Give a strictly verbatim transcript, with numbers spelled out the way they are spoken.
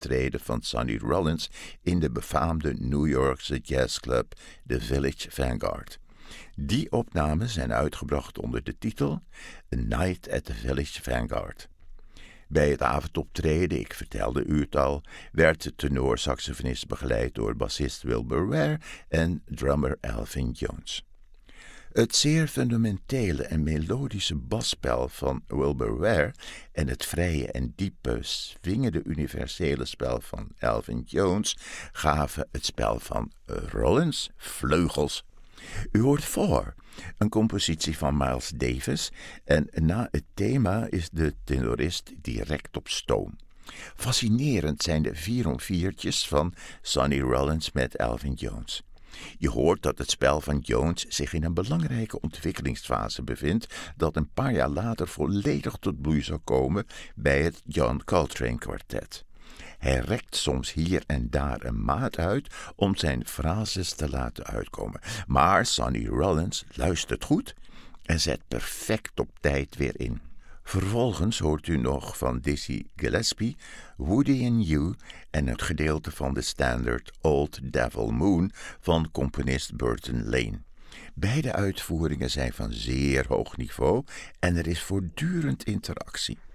optreden van Sonny Rollins in de befaamde New Yorkse jazzclub The Village Vanguard. Die opnames zijn uitgebracht onder de titel A Night at the Village Vanguard. Bij het avondoptreden, ik vertelde u het al, werd de tenorsaxofonist begeleid door bassist Wilbur Ware en drummer Elvin Jones. Het zeer fundamentele en melodische basspel van Wilbur Ware en het vrije en diepe, swingende universele spel van Elvin Jones gaven het spel van Rollins vleugels. U hoort voor, een compositie van Miles Davis, en na het thema is de tenorist direct op stoom. Fascinerend zijn de vier-om-viertjes van Sonny Rollins met Elvin Jones. Je hoort dat het spel van Jones zich in een belangrijke ontwikkelingsfase bevindt, dat een paar jaar later volledig tot bloei zou komen bij het John Coltrane kwartet. Hij rekt soms hier en daar een maat uit om zijn frases te laten uitkomen. Maar Sonny Rollins luistert goed en zet perfect op tijd weer in. Vervolgens hoort u nog van Dizzy Gillespie, Woody and You en het gedeelte van de standaard Old Devil Moon van componist Burton Lane. Beide uitvoeringen zijn van zeer hoog niveau en er is voortdurend interactie.